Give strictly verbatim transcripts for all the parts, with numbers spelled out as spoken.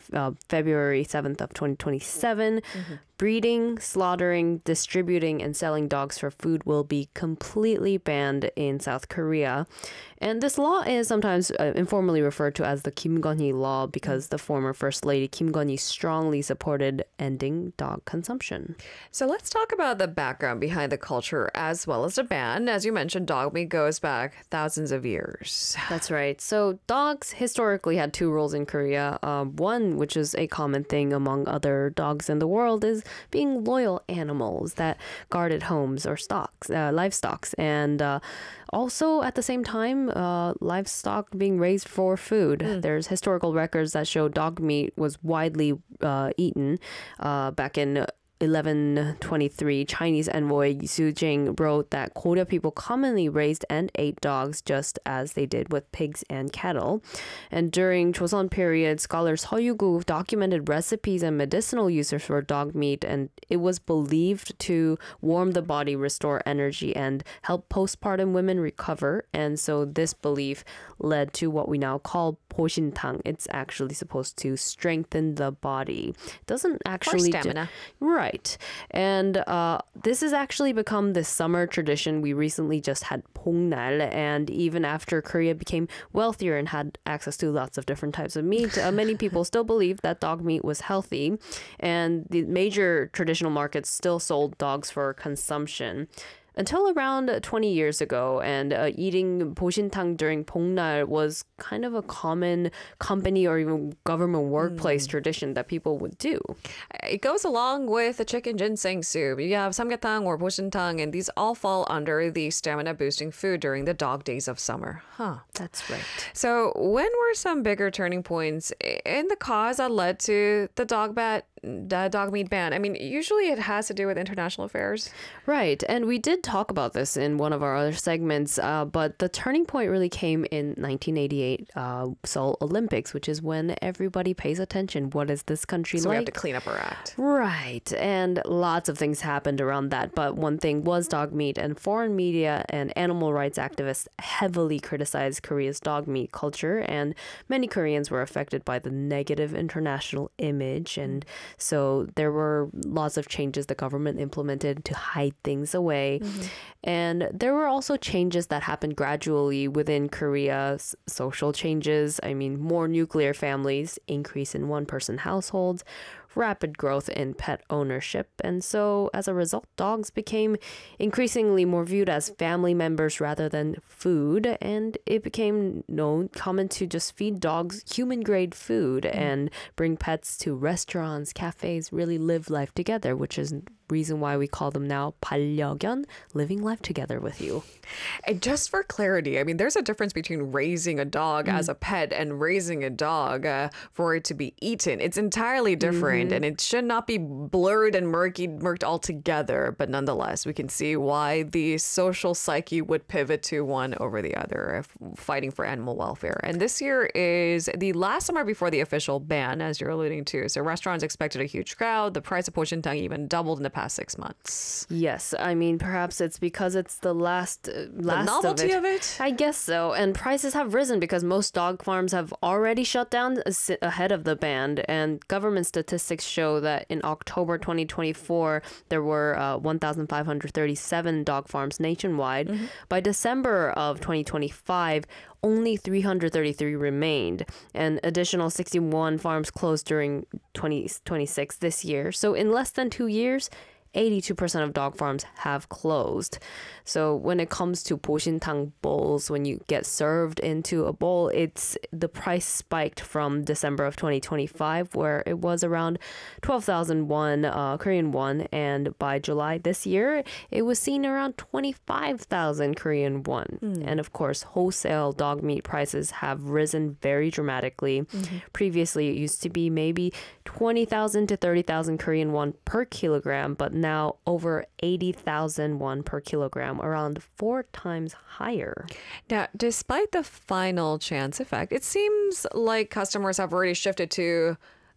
uh, February seventh of twenty twenty-seven. Mm-hmm. Breeding, slaughtering, distributing, and selling dogs for food will be completely banned in South Korea. And this law is sometimes uh, informally referred to as the Kim Gun-hee law because the former First Lady Kim Gun-hee strongly supported ending dog consumption. So let's talk about the background behind the culture as well as the ban. As you mentioned, dog meat goes back thousands of years. That's right. So dogs historically had two roles in Korea. Uh, one, which is a common thing among other dogs in the world, is being loyal animals that guarded homes or stocks, uh, livestock, and uh, also at the same time, uh, livestock being raised for food. Mm. There's historical records that show dog meat was widely uh, eaten uh, back in eleven twenty-three. Chinese envoy Su Jing wrote that Goryeo people commonly raised and ate dogs just as they did with pigs and cattle. And during Joseon period, scholar Seo Yu-gu documented recipes and medicinal uses for dog meat, and it was believed to warm the body, restore energy, and help postpartum women recover. And so this belief led to what we now call 보신탕. It's actually supposed to strengthen the body. It doesn't actually... Or stamina. Ju- right. And uh, this has actually become this summer tradition. We recently just had Pongnal, and even after Korea became wealthier and had access to lots of different types of meat, uh, many people still believed that dog meat was healthy, and the major traditional markets still sold dogs for consumption. Until around twenty years ago, and uh, eating 보신탕 during Pongnal was kind of a common company or even government workplace mm. tradition that people would do. It goes along with the chicken ginseng soup. You have samgyetang or 보신탕, and these all fall under the stamina-boosting food during the dog days of summer. Huh. That's right. So when were some bigger turning points in the cause that led to the dog bat? The dog meat ban? I mean, usually it has to do with international affairs. Right. And we did talk about this in one of our other segments, uh, but the turning point really came in nineteen eighty-eight uh, Seoul Olympics, which is when everybody pays attention. What is this country so like? So we have to clean up our act. Right. And lots of things happened around that. But one thing was dog meat, and foreign media and animal rights activists heavily criticized Korea's dog meat culture. And many Koreans were affected by the negative international image. And so there were lots of changes the government implemented to hide things away. Mm-hmm. And there were also changes that happened gradually within Korea, s- social changes. I mean, more nuclear families, increase in one-person households, rapid growth in pet ownership. And so as a result, dogs became increasingly more viewed as family members rather than food. And it became known common to just feed dogs human grade food mm. and bring pets to restaurants, cafes, really live life together, which is reason why we call them now 반려견, living life together with you. And just for clarity, I mean, there's a difference between raising a dog mm. as a pet and raising a dog uh, for it to be eaten. It's entirely different, mm-hmm. and it should not be blurred and murky, murked altogether. But nonetheless, we can see why the social psyche would pivot to one over the other, fighting for animal welfare. And this year is the last summer before the official ban, as you're alluding to. So restaurants expected a huge crowd. The price of 보신탕 even doubled in the past six months. Yes, I mean, perhaps it's because it's the last, uh, last the novelty of it. of it. I guess so. And prices have risen because most dog farms have already shut down ahead of the ban. And government statistics show that in October twenty twenty-four, there were uh, one thousand five hundred thirty-seven dog farms nationwide. Mm-hmm. By December of twenty twenty-five, only three hundred thirty-three remained, and additional sixty-one farms closed during twenty twenty-six this year. So in less than two years, eighty-two percent of dog farms have closed. So when it comes to 보신탕 bowls, when you get served into a bowl, it's the price spiked from December of twenty twenty-five, where it was around twelve thousand won, uh, Korean won, and by July this year, it was seen around twenty-five thousand Korean won. Mm. And of course, wholesale dog meat prices have risen very dramatically. Mm-hmm. Previously, it used to be maybe twenty thousand to thirty thousand Korean won per kilogram, but now over eighty thousand won per kilogram, around four times higher. Now, despite the final chance effect, it seems like customers have already shifted to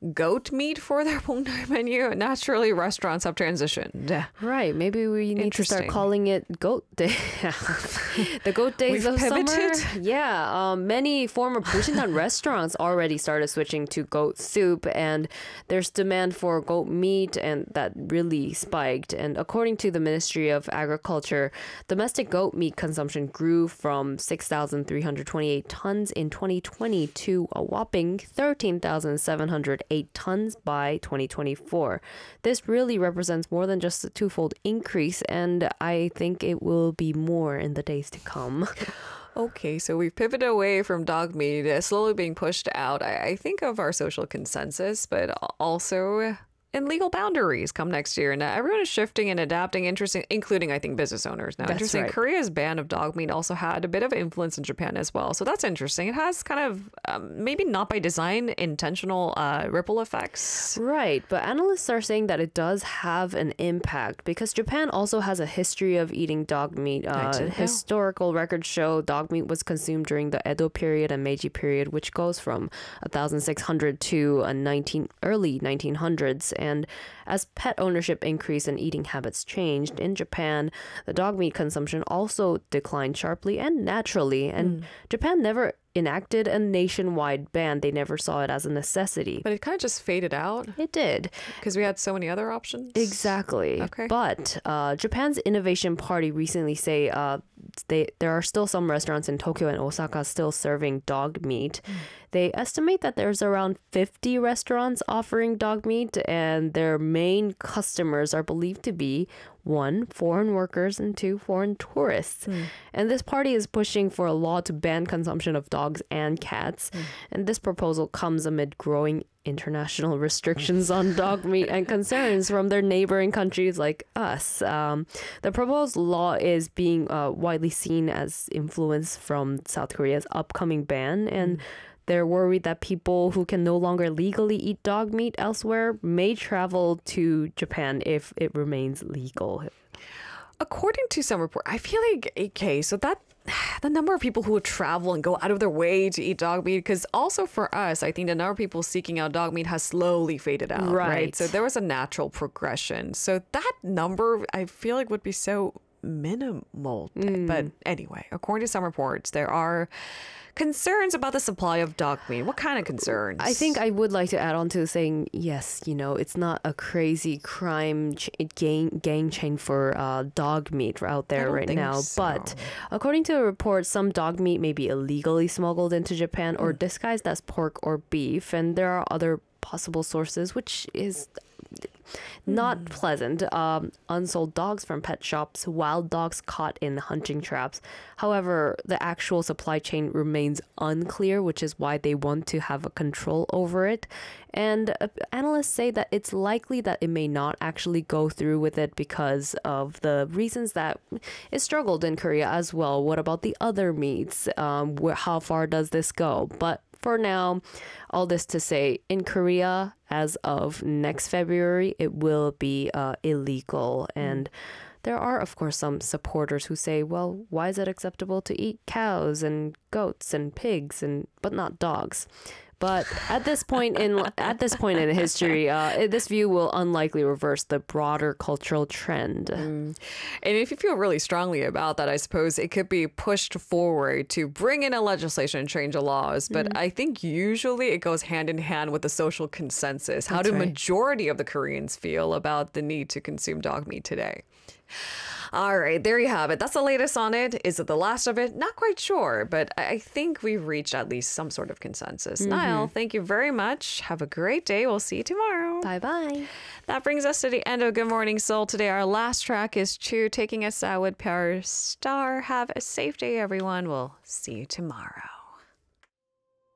goat meat for their Pongnar menu. Naturally, restaurants have transitioned. Right. Maybe we need to start Interesting. calling it goat day. The goat days We've of pivoted. summer. Yeah. Um, many former Busintan restaurants already started switching to goat soup, and there's demand for goat meat, and that really spiked. And according to the Ministry of Agriculture, domestic goat meat consumption grew from six thousand three hundred twenty-eight tons in twenty twenty to a whopping thirteen thousand seven hundred eight tons by twenty twenty-four. This really represents more than just a twofold increase, and I think it will be more in the days to come. Okay, so we've pivoted away from dog meat, uh, slowly being pushed out. I, I think of our social consensus, but al- also and legal boundaries come next year. And uh, everyone is shifting and adapting, interesting, including, I think, business owners. Now, That's interesting, right. Korea's ban of dog meat also had a bit of influence in Japan as well. So that's interesting. It has kind of, um, maybe not by design, intentional uh, ripple effects. Right, but analysts are saying that it does have an impact because Japan also has a history of eating dog meat. Uh, didn't know. historical records show dog meat was consumed during the Edo period and Meiji period, which goes from sixteen hundred to uh, nineteen early nineteen hundreds. And as pet ownership increased and eating habits changed in Japan, the dog meat consumption also declined sharply and naturally. And Japan never enacted a nationwide ban. They never saw it as a necessity. But it kind of just faded out It did. because we had so many other options. Exactly. Okay. But uh, Japan's Innovation Party recently say uh, they there are still some restaurants in Tokyo and Osaka still serving dog meat. They estimate that there's around fifty restaurants offering dog meat, and their main customers are believed to be one, foreign workers, and two, foreign tourists. And this party is pushing for a law to ban consumption of dogs and cats. And this proposal comes amid growing international restrictions on dog meat and concerns from their neighboring countries like us. Um, the proposed law is being uh, widely seen as influence from South Korea's upcoming ban, and they're worried that people who can no longer legally eat dog meat elsewhere may travel to Japan if it remains legal. According to some report, I feel like, okay, so that the number of people who would travel and go out of their way to eat dog meat, because also for us, I think the number of people seeking out dog meat has slowly faded out, right? Right. So there was a natural progression. So that number, I feel like, would be so minimal. But anyway, according to some reports, there are concerns about the supply of dog meat. What kind of concerns? I think I would like to add on to saying, yes, you know, it's not a crazy crime ch- gang, gang chain for uh, dog meat out there don't right think now. so. But according to a report, some dog meat may be illegally smuggled into Japan or disguised as pork or beef. And there are other possible sources, which is not pleasant. Um, unsold dogs from pet shops, wild dogs caught in hunting traps. However, the actual supply chain remains unclear, which is why they want to have a control over it. And uh, analysts say that it's likely that it may not actually go through with it because of the reasons that it struggled in Korea as well. What about the other meats? Um, where, how far does this go? But for now, all this to say, in Korea, as of next February, it will be uh, illegal. And there are, of course, some supporters who say, well, why is it acceptable to eat cows and goats and pigs and but not dogs? But at this point in at this point in history, uh, this view will unlikely reverse the broader cultural trend. And if you feel really strongly about that, I suppose it could be pushed forward to bring in a legislation and change the laws. But I think usually it goes hand in hand with the social consensus. How That's do right. majority of the Koreans feel about the need to consume dog meat today? All right, there you have it. That's the latest on it. Is it the last of it? Not quite sure, but I I think we've reached at least some sort of consensus. Niall, thank you very much. Have a great day. We'll see you tomorrow. Bye bye. That brings us to the end of Good Morning Seoul. Today, our last track is Chu taking us out with Power Star. Have a safe day, everyone. We'll see you tomorrow.